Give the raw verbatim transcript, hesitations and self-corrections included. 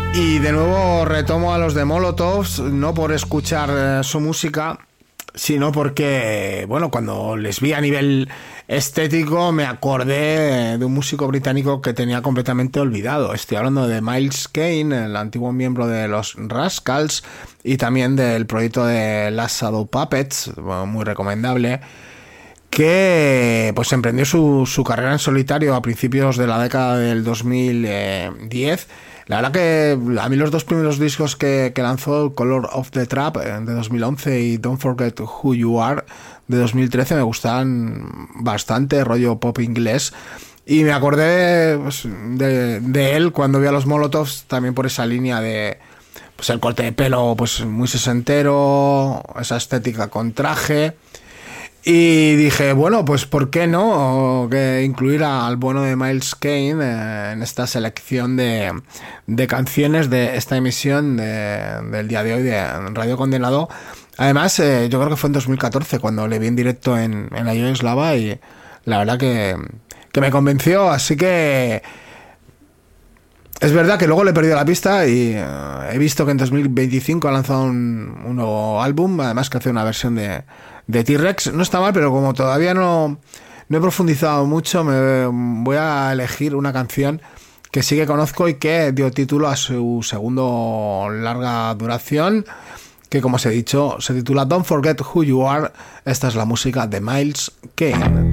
Y de nuevo retomo a los de Molotovs, no por escuchar eh, su música, sino porque, bueno, cuando les vi a nivel estético me acordé de un músico británico que tenía completamente olvidado. Estoy hablando de Miles Kane, el antiguo miembro de los Rascals, y también del proyecto de Last Shadow Puppets, bueno, muy recomendable, que pues emprendió su, su carrera en solitario a principios de la década del dos mil diez. La verdad que a mí los dos primeros discos que, que lanzó, Color of the Trap de dos mil once y Don't Forget Who You Are de dos mil trece, me gustaban bastante, rollo pop inglés. Y me acordé pues, de, de él cuando vi a los Molotovs, también por esa línea de pues el corte de pelo pues muy sesentero, esa estética con traje. Y dije, bueno, pues ¿por qué no que incluir al bueno de Miles Kane eh, en esta selección de, de canciones de esta emisión de, del día de hoy de Radio Condenado? Además, eh, yo creo que fue en dos mil catorce cuando le vi en directo en, en la Yugoslava y la verdad que, que me convenció, así que es verdad que luego le he perdido la pista y uh, he visto que en dos mil veinticinco ha lanzado un, un nuevo álbum, además que hace una versión de, de T-Rex. No está mal, pero como todavía no, no he profundizado mucho, me voy a elegir una canción que sí que conozco y que dio título a su segundo larga duración, que como os he dicho, se titula Don't Forget Who You Are. Esta es la música de Miles Kane.